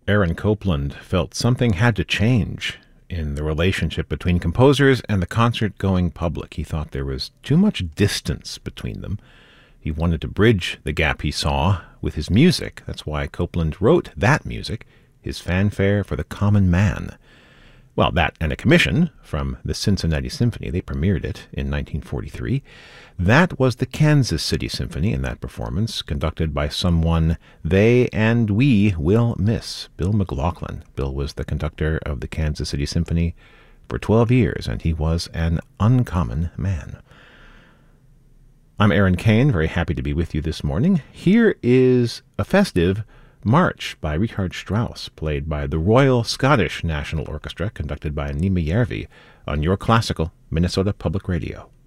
Aaron Copland felt something had to change in the relationship between composers and the concert-going public. He thought there was too much distance between them. He wanted to bridge the gap he saw with his music. That's why Copland wrote that music, his fanfare for the common man. Well, that and a commission from the Cincinnati Symphony. They premiered it in 1943. That was the Kansas City Symphony in that performance, conducted by someone they and we will miss, Bill McLaughlin. Bill was the conductor of the Kansas City Symphony for 12 years, and he was an uncommon man. I'm Aaron Kane, very happy to be with you this morning. Here is a festive March by Richard Strauss, played by the Royal Scottish National Orchestra, conducted by Nima Järvi, on your classical Minnesota Public Radio.